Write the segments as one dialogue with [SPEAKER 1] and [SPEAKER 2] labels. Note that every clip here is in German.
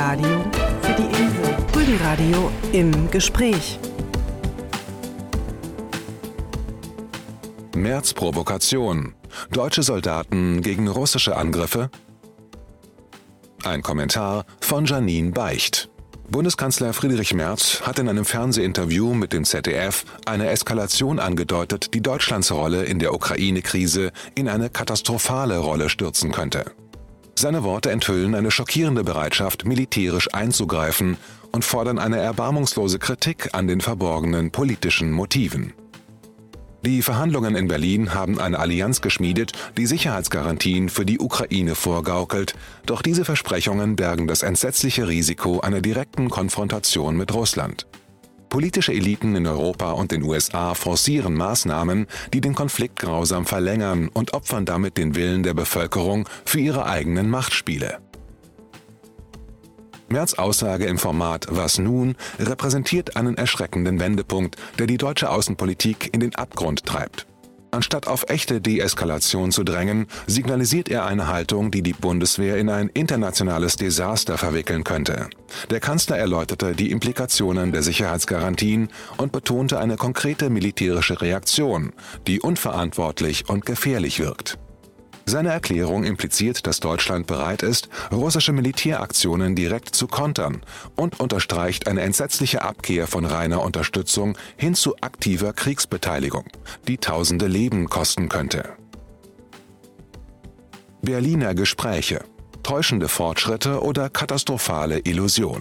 [SPEAKER 1] Radio für die Insel. Rügenradio im Gespräch.
[SPEAKER 2] März-Provokation. Deutsche Soldaten gegen russische Angriffe? Ein Kommentar von Janine Beicht. Bundeskanzler Friedrich Merz hat in einem Fernsehinterview mit dem ZDF eine Eskalation angedeutet, die Deutschlands Rolle in der Ukraine-Krise in eine katastrophale Rolle stürzen könnte. Seine Worte enthüllen eine schockierende Bereitschaft, militärisch einzugreifen und fordern eine erbarmungslose Kritik an den verborgenen politischen Motiven. Die Verhandlungen in Berlin haben eine Allianz geschmiedet, die Sicherheitsgarantien für die Ukraine vorgaukelt, doch diese Versprechungen bergen das entsetzliche Risiko einer direkten Konfrontation mit Russland. Politische Eliten in Europa und den USA forcieren Maßnahmen, die den Konflikt grausam verlängern und opfern damit den Willen der Bevölkerung für ihre eigenen Machtspiele. Merz' Aussage im Format Was nun repräsentiert einen erschreckenden Wendepunkt, der die deutsche Außenpolitik in den Abgrund treibt. Anstatt auf echte Deeskalation zu drängen, signalisiert er eine Haltung, die die Bundeswehr in ein internationales Desaster verwickeln könnte. Der Kanzler erläuterte die Implikationen der Sicherheitsgarantien und betonte eine konkrete militärische Reaktion, die unverantwortlich und gefährlich wirkt. Seine Erklärung impliziert, dass Deutschland bereit ist, russische Militäraktionen direkt zu kontern und unterstreicht eine entsetzliche Abkehr von reiner Unterstützung hin zu aktiver Kriegsbeteiligung, die tausende Leben kosten könnte. Berliner Gespräche: Täuschende Fortschritte oder katastrophale Illusion?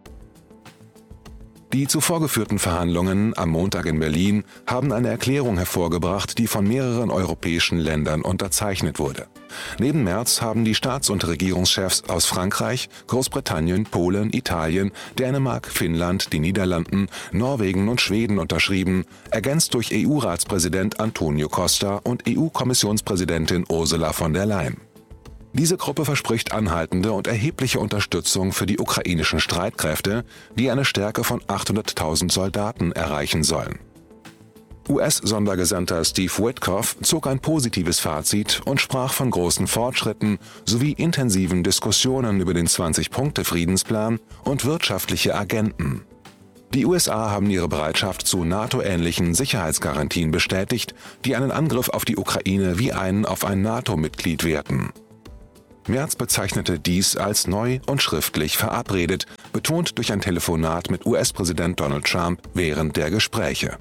[SPEAKER 2] Die zuvor geführten Verhandlungen am Montag in Berlin haben eine Erklärung hervorgebracht, die von mehreren europäischen Ländern unterzeichnet wurde. Neben Merz haben die Staats- und Regierungschefs aus Frankreich, Großbritannien, Polen, Italien, Dänemark, Finnland, den Niederlanden, Norwegen und Schweden unterschrieben, ergänzt durch EU-Ratspräsident Antonio Costa und EU-Kommissionspräsidentin Ursula von der Leyen. Diese Gruppe verspricht anhaltende und erhebliche Unterstützung für die ukrainischen Streitkräfte, die eine Stärke von 800.000 Soldaten erreichen sollen. US-Sondergesandter Steve Witkoff zog ein positives Fazit und sprach von großen Fortschritten sowie intensiven Diskussionen über den 20-Punkte-Friedensplan und wirtschaftliche Agenten. Die USA haben ihre Bereitschaft zu NATO-ähnlichen Sicherheitsgarantien bestätigt, die einen Angriff auf die Ukraine wie einen auf ein NATO-Mitglied werten. Merz bezeichnete dies als neu und schriftlich verabredet, betont durch ein Telefonat mit US-Präsident Donald Trump während der Gespräche.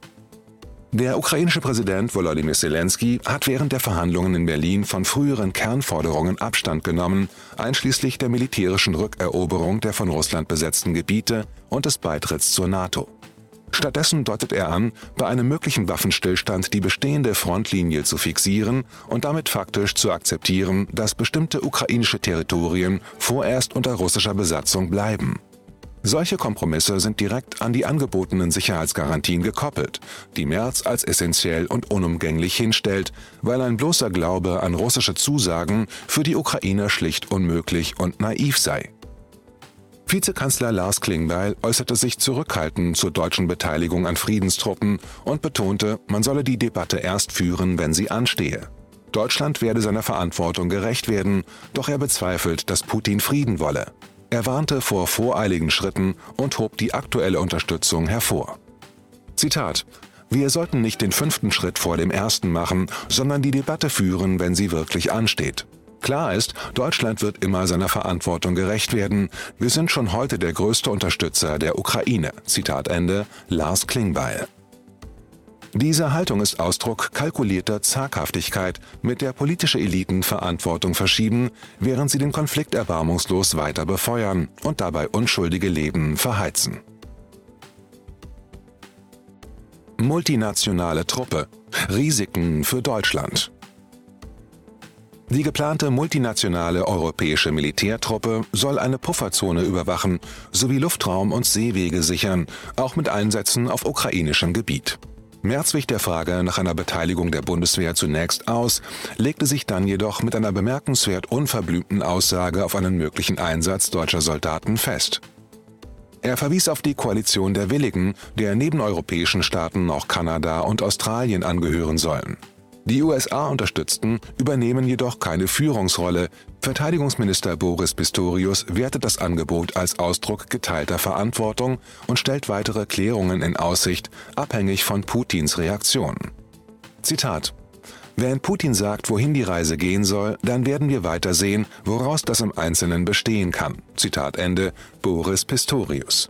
[SPEAKER 2] Der ukrainische Präsident Volodymyr Zelensky hat während der Verhandlungen in Berlin von früheren Kernforderungen Abstand genommen, einschließlich der militärischen Rückeroberung der von Russland besetzten Gebiete und des Beitritts zur NATO. Stattdessen deutet er an, bei einem möglichen Waffenstillstand die bestehende Frontlinie zu fixieren und damit faktisch zu akzeptieren, dass bestimmte ukrainische Territorien vorerst unter russischer Besatzung bleiben. Solche Kompromisse sind direkt an die angebotenen Sicherheitsgarantien gekoppelt, die Merz als essentiell und unumgänglich hinstellt, weil ein bloßer Glaube an russische Zusagen für die Ukrainer schlicht unmöglich und naiv sei. Vizekanzler Lars Klingbeil äußerte sich zurückhaltend zur deutschen Beteiligung an Friedenstruppen und betonte, man solle die Debatte erst führen, wenn sie anstehe. Deutschland werde seiner Verantwortung gerecht werden, doch er bezweifelt, dass Putin Frieden wolle. Er warnte vor voreiligen Schritten und hob die aktuelle Unterstützung hervor. Zitat: Wir sollten nicht den 5. Schritt vor dem ersten machen, sondern die Debatte führen, wenn sie wirklich ansteht. Klar ist, Deutschland wird immer seiner Verantwortung gerecht werden. Wir sind schon heute der größte Unterstützer der Ukraine. Zitat Ende, Lars Klingbeil. Diese Haltung ist Ausdruck kalkulierter Zaghaftigkeit, mit der politische Eliten Verantwortung verschieben, während sie den Konflikt erbarmungslos weiter befeuern und dabei unschuldige Leben verheizen. Multinationale Truppe. Risiken für Deutschland. Die geplante multinationale europäische Militärtruppe soll eine Pufferzone überwachen sowie Luftraum- und Seewege sichern, auch mit Einsätzen auf ukrainischem Gebiet. Merz wich der Frage nach einer Beteiligung der Bundeswehr zunächst aus, legte sich dann jedoch mit einer bemerkenswert unverblümten Aussage auf einen möglichen Einsatz deutscher Soldaten fest. Er verwies auf die Koalition der Willigen, der neben europäischen Staaten auch Kanada und Australien angehören sollen. Die USA unterstützten, übernehmen jedoch keine Führungsrolle. Verteidigungsminister Boris Pistorius wertet das Angebot als Ausdruck geteilter Verantwortung und stellt weitere Klärungen in Aussicht, abhängig von Putins Reaktion. Zitat: Wenn Putin sagt, wohin die Reise gehen soll, dann werden wir weiter sehen, woraus das im Einzelnen bestehen kann. Zitat Ende, Boris Pistorius.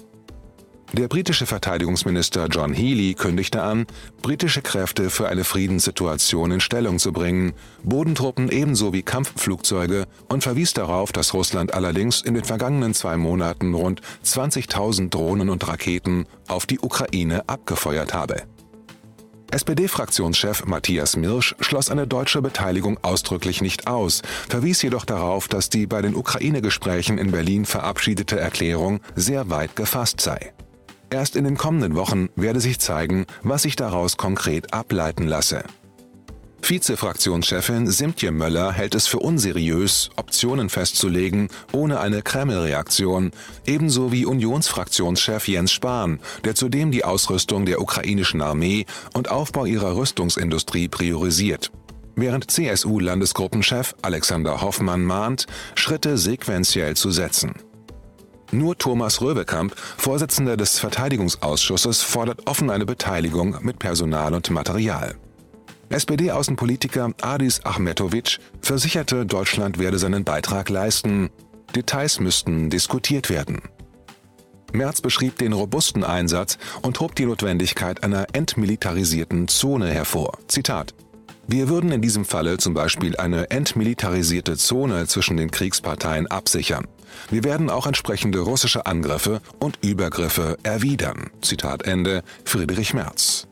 [SPEAKER 2] Der britische Verteidigungsminister John Healey kündigte an, britische Kräfte für eine Friedenssituation in Stellung zu bringen, Bodentruppen ebenso wie Kampfflugzeuge, und verwies darauf, dass Russland allerdings in den vergangenen 2 Monaten rund 20.000 Drohnen und Raketen auf die Ukraine abgefeuert habe. SPD-Fraktionschef Matthias Mirsch schloss eine deutsche Beteiligung ausdrücklich nicht aus, verwies jedoch darauf, dass die bei den Ukraine-Gesprächen in Berlin verabschiedete Erklärung sehr weit gefasst sei. Erst in den kommenden Wochen werde sich zeigen, was sich daraus konkret ableiten lasse. Vize-Fraktionschefin Simtje Möller hält es für unseriös, Optionen festzulegen, ohne eine Kreml-Reaktion, ebenso wie Unionsfraktionschef Jens Spahn, der zudem die Ausrüstung der ukrainischen Armee und Aufbau ihrer Rüstungsindustrie priorisiert. Während CSU-Landesgruppenchef Alexander Hoffmann mahnt, Schritte sequenziell zu setzen. Nur Thomas Röwekamp, Vorsitzender des Verteidigungsausschusses, fordert offen eine Beteiligung mit Personal und Material. SPD-Außenpolitiker Adis Ahmetovic versicherte, Deutschland werde seinen Beitrag leisten. Details müssten diskutiert werden. Merz beschrieb den robusten Einsatz und hob die Notwendigkeit einer entmilitarisierten Zone hervor. Zitat: Wir würden in diesem Falle zum Beispiel eine entmilitarisierte Zone zwischen den Kriegsparteien absichern. Wir werden auch entsprechende russische Angriffe und Übergriffe erwidern. Zitat Ende, Friedrich Merz.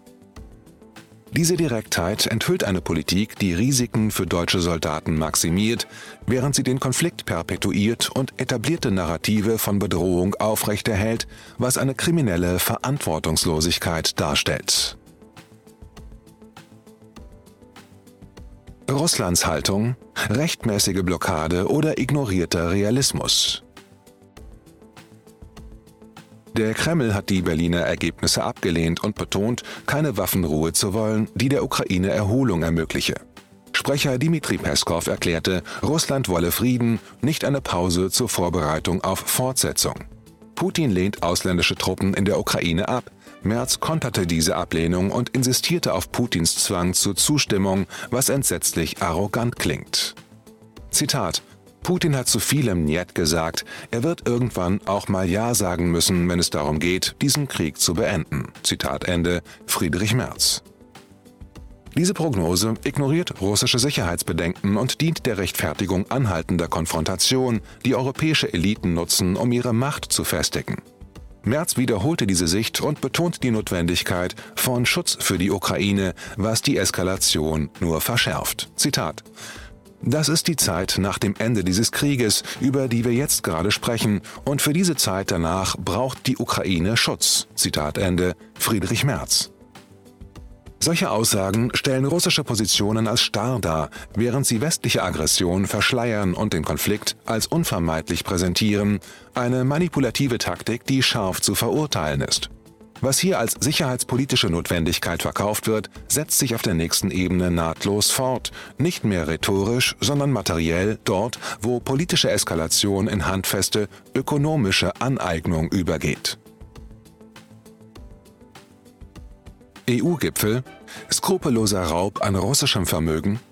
[SPEAKER 2] Diese Direktheit enthüllt eine Politik, die Risiken für deutsche Soldaten maximiert, während sie den Konflikt perpetuiert und etablierte Narrative von Bedrohung aufrechterhält, was eine kriminelle Verantwortungslosigkeit darstellt. Russlands Haltung: rechtmäßige Blockade oder ignorierter Realismus. Der Kreml hat die Berliner Ergebnisse abgelehnt und betont, keine Waffenruhe zu wollen, die der Ukraine Erholung ermögliche. Sprecher Dmitri Peskow erklärte, Russland wolle Frieden, nicht eine Pause zur Vorbereitung auf Fortsetzung. Putin lehnt ausländische Truppen in der Ukraine ab. Merz konterte diese Ablehnung und insistierte auf Putins Zwang zur Zustimmung, was entsetzlich arrogant klingt. Zitat: Putin hat zu vielem Njet gesagt, er wird irgendwann auch mal Ja sagen müssen, wenn es darum geht, diesen Krieg zu beenden. Zitat Ende, Friedrich Merz. Diese Prognose ignoriert russische Sicherheitsbedenken und dient der Rechtfertigung anhaltender Konfrontation, die europäische Eliten nutzen, um ihre Macht zu festigen. Merz wiederholte diese Sicht und betont die Notwendigkeit von Schutz für die Ukraine, was die Eskalation nur verschärft. Zitat: Das ist die Zeit nach dem Ende dieses Krieges, über die wir jetzt gerade sprechen, und für diese Zeit danach braucht die Ukraine Schutz. Zitat Ende, Friedrich Merz. Solche Aussagen stellen russische Positionen als starr dar, während sie westliche Aggression verschleiern und den Konflikt als unvermeidlich präsentieren, eine manipulative Taktik, die scharf zu verurteilen ist. Was hier als sicherheitspolitische Notwendigkeit verkauft wird, setzt sich auf der nächsten Ebene nahtlos fort, nicht mehr rhetorisch, sondern materiell dort, wo politische Eskalation in handfeste ökonomische Aneignung übergeht. EU-Gipfel: skrupelloser Raub an russischem Vermögen.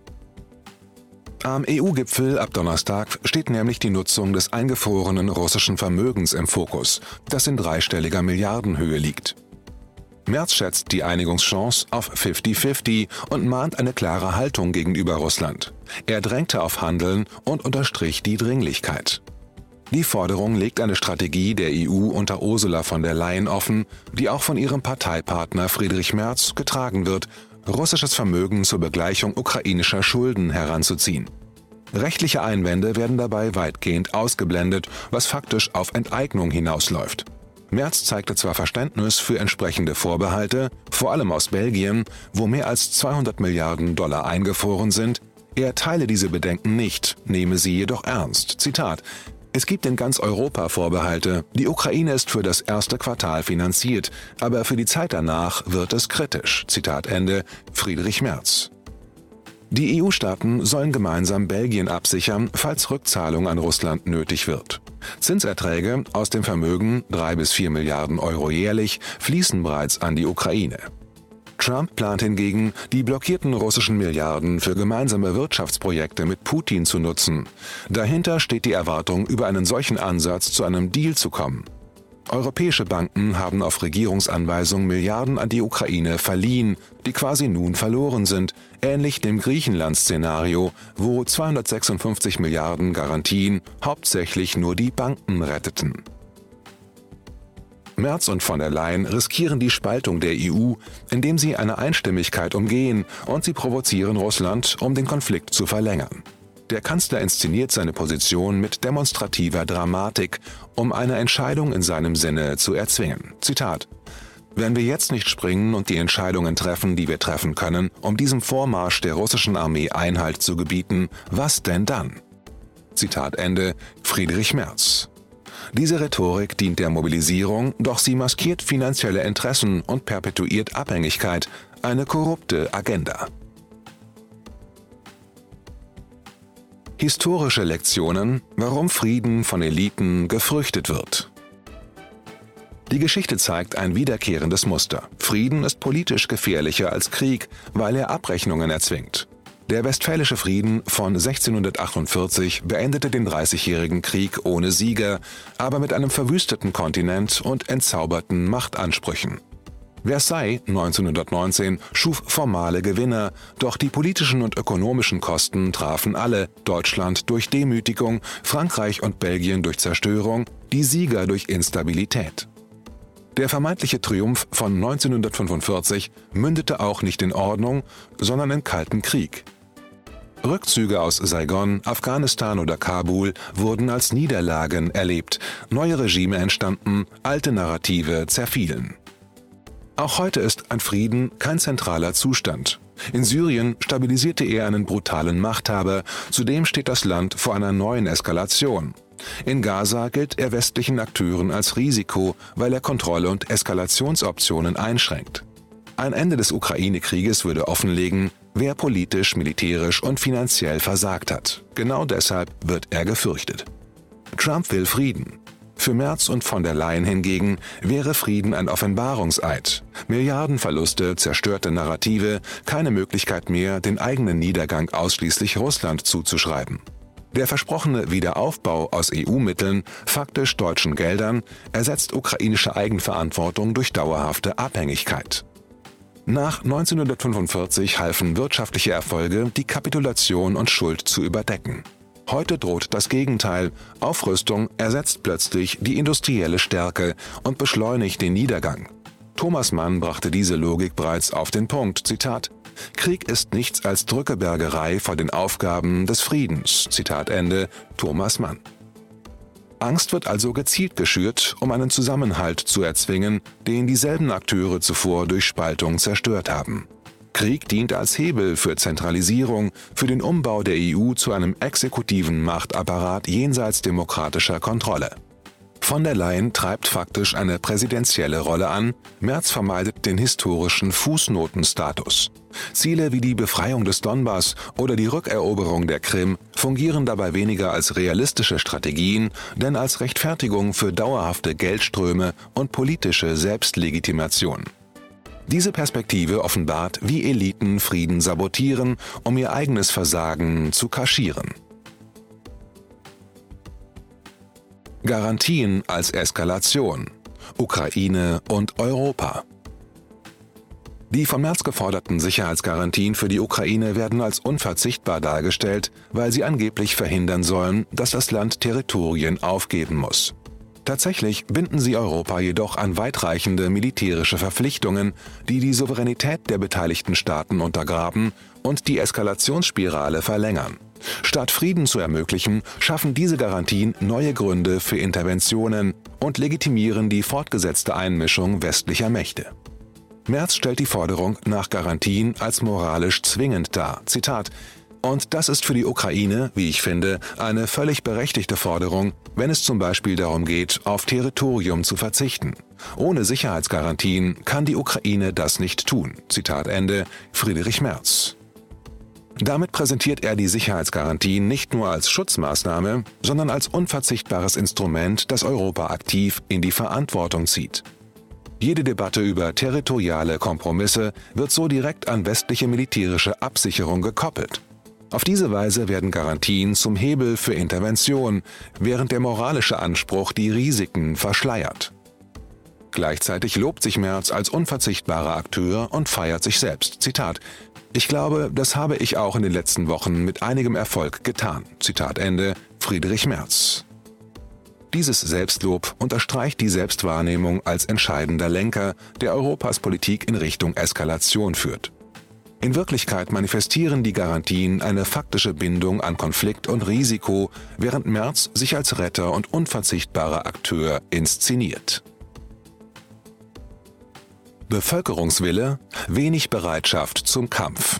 [SPEAKER 2] Am EU-Gipfel ab Donnerstag steht nämlich die Nutzung des eingefrorenen russischen Vermögens im Fokus, das in dreistelliger Milliardenhöhe liegt. Merz schätzt die Einigungschance auf 50-50 und mahnt eine klare Haltung gegenüber Russland. Er drängte auf Handeln und unterstrich die Dringlichkeit. Die Forderung legt eine Strategie der EU unter Ursula von der Leyen offen, die auch von ihrem Parteipartner Friedrich Merz getragen wird, russisches Vermögen zur Begleichung ukrainischer Schulden heranzuziehen. Rechtliche Einwände werden dabei weitgehend ausgeblendet, was faktisch auf Enteignung hinausläuft. Merz zeigte zwar Verständnis für entsprechende Vorbehalte, vor allem aus Belgien, wo mehr als 200 Milliarden Dollar eingefroren sind, er teile diese Bedenken nicht, nehme sie jedoch ernst. Zitat: Es gibt in ganz Europa Vorbehalte. Die Ukraine ist für das erste Quartal finanziert, aber für die Zeit danach wird es kritisch. Zitat Ende, Friedrich Merz. Die EU-Staaten sollen gemeinsam Belgien absichern, falls Rückzahlung an Russland nötig wird. Zinserträge aus dem Vermögen, 3 bis 4 Milliarden Euro jährlich, fließen bereits an die Ukraine. Trump plant hingegen, die blockierten russischen Milliarden für gemeinsame Wirtschaftsprojekte mit Putin zu nutzen. Dahinter steht die Erwartung, über einen solchen Ansatz zu einem Deal zu kommen. Europäische Banken haben auf Regierungsanweisung Milliarden an die Ukraine verliehen, die quasi nun verloren sind, ähnlich dem Griechenland-Szenario, wo 256 Milliarden Garantien hauptsächlich nur die Banken retteten. Merz und von der Leyen riskieren die Spaltung der EU, indem sie eine Einstimmigkeit umgehen, und sie provozieren Russland, um den Konflikt zu verlängern. Der Kanzler inszeniert seine Position mit demonstrativer Dramatik, um eine Entscheidung in seinem Sinne zu erzwingen. Zitat: Wenn wir jetzt nicht springen und die Entscheidungen treffen, die wir treffen können, um diesem Vormarsch der russischen Armee Einhalt zu gebieten, was denn dann? Zitat Ende, Friedrich Merz. Diese Rhetorik dient der Mobilisierung, doch sie maskiert finanzielle Interessen und perpetuiert Abhängigkeit, eine korrupte Agenda. Historische Lektionen, warum Frieden von Eliten gefürchtet wird. Die Geschichte zeigt ein wiederkehrendes Muster. Frieden ist politisch gefährlicher als Krieg, weil er Abrechnungen erzwingt. Der Westfälische Frieden von 1648 beendete den Dreißigjährigen Krieg ohne Sieger, aber mit einem verwüsteten Kontinent und entzauberten Machtansprüchen. Versailles 1919 schuf formale Gewinner, doch die politischen und ökonomischen Kosten trafen alle, Deutschland durch Demütigung, Frankreich und Belgien durch Zerstörung, die Sieger durch Instabilität. Der vermeintliche Triumph von 1945 mündete auch nicht in Ordnung, sondern in Kalten Krieg. Rückzüge aus Saigon, Afghanistan oder Kabul wurden als Niederlagen erlebt, neue Regime entstanden, alte Narrative zerfielen. Auch heute ist ein Frieden kein zentraler Zustand. In Syrien stabilisierte er einen brutalen Machthaber, zudem steht das Land vor einer neuen Eskalation. In Gaza gilt er westlichen Akteuren als Risiko, weil er Kontrolle- und Eskalationsoptionen einschränkt. Ein Ende des Ukraine-Krieges würde offenlegen, wer politisch, militärisch und finanziell versagt hat. Genau deshalb wird er gefürchtet. Trump will Frieden. Für Merz und von der Leyen hingegen wäre Frieden ein Offenbarungseid. Milliardenverluste, zerstörte Narrative, keine Möglichkeit mehr, den eigenen Niedergang ausschließlich Russland zuzuschreiben. Der versprochene Wiederaufbau aus EU-Mitteln, faktisch deutschen Geldern, ersetzt ukrainische Eigenverantwortung durch dauerhafte Abhängigkeit. Nach 1945 halfen wirtschaftliche Erfolge, die Kapitulation und Schuld zu überdecken. Heute droht das Gegenteil. Aufrüstung ersetzt plötzlich die industrielle Stärke und beschleunigt den Niedergang. Thomas Mann brachte diese Logik bereits auf den Punkt. Zitat: Krieg ist nichts als Drückebergerei vor den Aufgaben des Friedens. Zitat Ende, Thomas Mann. Angst wird also gezielt geschürt, um einen Zusammenhalt zu erzwingen, den dieselben Akteure zuvor durch Spaltung zerstört haben. Krieg dient als Hebel für Zentralisierung, für den Umbau der EU zu einem exekutiven Machtapparat jenseits demokratischer Kontrolle. Von der Leyen treibt faktisch eine präsidentielle Rolle an, Merz vermeidet den historischen Fußnotenstatus. Ziele wie die Befreiung des Donbass oder die Rückeroberung der Krim fungieren dabei weniger als realistische Strategien, denn als Rechtfertigung für dauerhafte Geldströme und politische Selbstlegitimation. Diese Perspektive offenbart, wie Eliten Frieden sabotieren, um ihr eigenes Versagen zu kaschieren. Garantien als Eskalation. Ukraine und Europa. Die von Merz geforderten Sicherheitsgarantien für die Ukraine werden als unverzichtbar dargestellt, weil sie angeblich verhindern sollen, dass das Land Territorien aufgeben muss. Tatsächlich binden sie Europa jedoch an weitreichende militärische Verpflichtungen, die die Souveränität der beteiligten Staaten untergraben und die Eskalationsspirale verlängern. Statt Frieden zu ermöglichen, schaffen diese Garantien neue Gründe für Interventionen und legitimieren die fortgesetzte Einmischung westlicher Mächte. Merz stellt die Forderung nach Garantien als moralisch zwingend dar. Zitat: Und das ist für die Ukraine, wie ich finde, eine völlig berechtigte Forderung, wenn es zum Beispiel darum geht, auf Territorium zu verzichten. Ohne Sicherheitsgarantien kann die Ukraine das nicht tun. Zitat Ende, Friedrich Merz. Damit präsentiert er die Sicherheitsgarantien nicht nur als Schutzmaßnahme, sondern als unverzichtbares Instrument, das Europa aktiv in die Verantwortung zieht. Jede Debatte über territoriale Kompromisse wird so direkt an westliche militärische Absicherung gekoppelt. Auf diese Weise werden Garantien zum Hebel für Intervention, während der moralische Anspruch die Risiken verschleiert. Gleichzeitig lobt sich Merz als unverzichtbarer Akteur und feiert sich selbst. Zitat: Ich glaube, das habe ich auch in den letzten Wochen mit einigem Erfolg getan. Zitat Ende, Friedrich Merz. Dieses Selbstlob unterstreicht die Selbstwahrnehmung als entscheidender Lenker, der Europas Politik in Richtung Eskalation führt. In Wirklichkeit manifestieren die Garantien eine faktische Bindung an Konflikt und Risiko, während Merz sich als Retter und unverzichtbarer Akteur inszeniert. Bevölkerungswille, wenig Bereitschaft zum Kampf.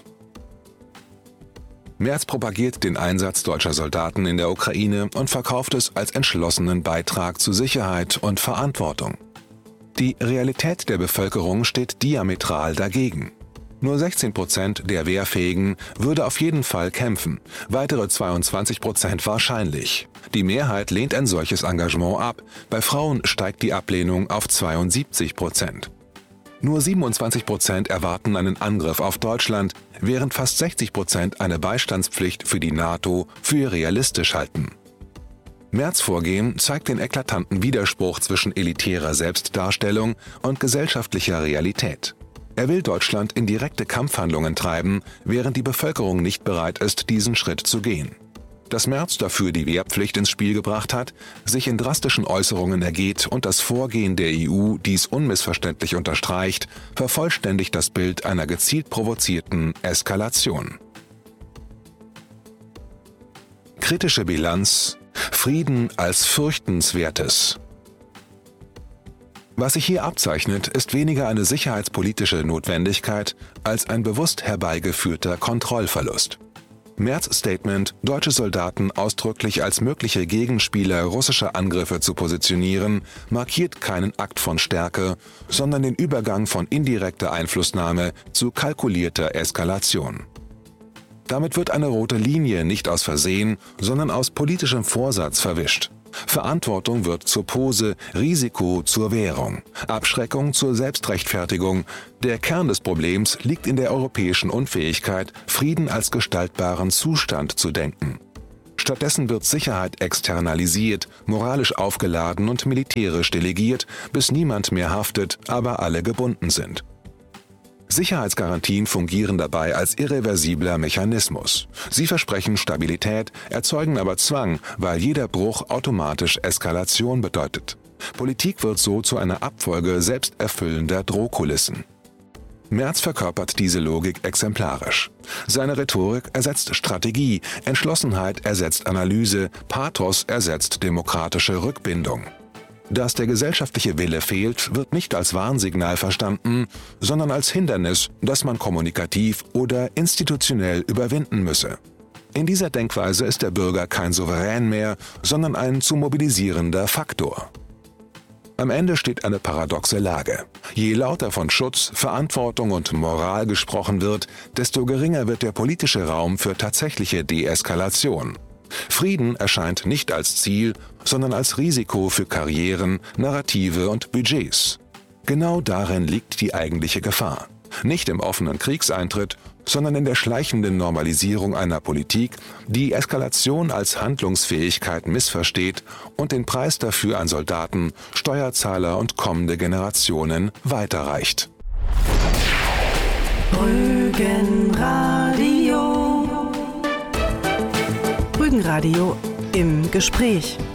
[SPEAKER 2] Merz propagiert den Einsatz deutscher Soldaten in der Ukraine und verkauft es als entschlossenen Beitrag zu Sicherheit und Verantwortung. Die Realität der Bevölkerung steht diametral dagegen. Nur 16% der Wehrfähigen würde auf jeden Fall kämpfen, weitere 22% wahrscheinlich. Die Mehrheit lehnt ein solches Engagement ab, bei Frauen steigt die Ablehnung auf 72%. Nur 27% erwarten einen Angriff auf Deutschland, während fast 60% eine Beistandspflicht für die NATO für realistisch halten. Merz' Vorgehen zeigt den eklatanten Widerspruch zwischen elitärer Selbstdarstellung und gesellschaftlicher Realität. Er will Deutschland in direkte Kampfhandlungen treiben, während die Bevölkerung nicht bereit ist, diesen Schritt zu gehen. Dass Merz dafür die Wehrpflicht ins Spiel gebracht hat, sich in drastischen Äußerungen ergeht und das Vorgehen der EU dies unmissverständlich unterstreicht, vervollständigt das Bild einer gezielt provozierten Eskalation. Kritische Bilanz: Frieden als Fürchtenswertes. Was sich hier abzeichnet, ist weniger eine sicherheitspolitische Notwendigkeit als ein bewusst herbeigeführter Kontrollverlust. Merz' Statement, deutsche Soldaten ausdrücklich als mögliche Gegenspieler russischer Angriffe zu positionieren, markiert keinen Akt von Stärke, sondern den Übergang von indirekter Einflussnahme zu kalkulierter Eskalation. Damit wird eine rote Linie nicht aus Versehen, sondern aus politischem Vorsatz verwischt. Verantwortung wird zur Pose, Risiko zur Währung, Abschreckung zur Selbstrechtfertigung. Der Kern des Problems liegt in der europäischen Unfähigkeit, Frieden als gestaltbaren Zustand zu denken. Stattdessen wird Sicherheit externalisiert, moralisch aufgeladen und militärisch delegiert, bis niemand mehr haftet, aber alle gebunden sind. Sicherheitsgarantien fungieren dabei als irreversibler Mechanismus. Sie versprechen Stabilität, erzeugen aber Zwang, weil jeder Bruch automatisch Eskalation bedeutet. Politik wird so zu einer Abfolge selbsterfüllender Drohkulissen. Merz verkörpert diese Logik exemplarisch. Seine Rhetorik ersetzt Strategie, Entschlossenheit ersetzt Analyse, Pathos ersetzt demokratische Rückbindung. Dass der gesellschaftliche Wille fehlt, wird nicht als Warnsignal verstanden, sondern als Hindernis, das man kommunikativ oder institutionell überwinden müsse. In dieser Denkweise ist der Bürger kein Souverän mehr, sondern ein zu mobilisierender Faktor. Am Ende steht eine paradoxe Lage. Je lauter von Schutz, Verantwortung und Moral gesprochen wird, desto geringer wird der politische Raum für tatsächliche Deeskalation. Frieden erscheint nicht als Ziel, sondern als Risiko für Karrieren, Narrative und Budgets. Genau darin liegt die eigentliche Gefahr. Nicht im offenen Kriegseintritt, sondern in der schleichenden Normalisierung einer Politik, die Eskalation als Handlungsfähigkeit missversteht und den Preis dafür an Soldaten, Steuerzahler und kommende Generationen weiterreicht.
[SPEAKER 1] Rügenradio. Rügenradio im Gespräch.